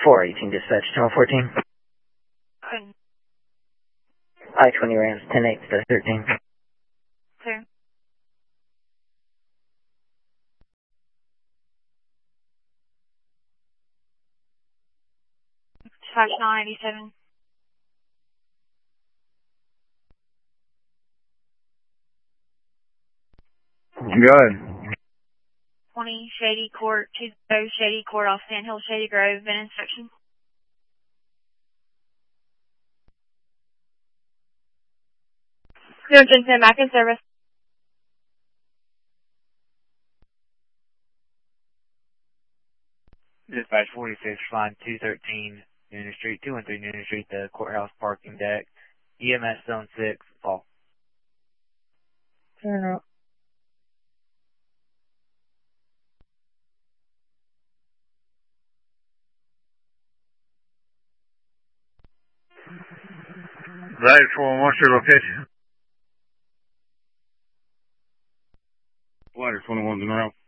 418 dispatch, channel 14. I-20 Rams, 10-8 to 13. Clear. Dispatch 987. Good. 20 Shady Court, 20 Shady Court off Sand Hill, Shady Grove, been inspection. Clear Jensen, back in service. Dispatch 46, flying 213 Noonan Street, 213 Noonan Street, the courthouse parking deck. EMS zone 6, fall. Turn up. Right, for what's your location? Flight 21's in route.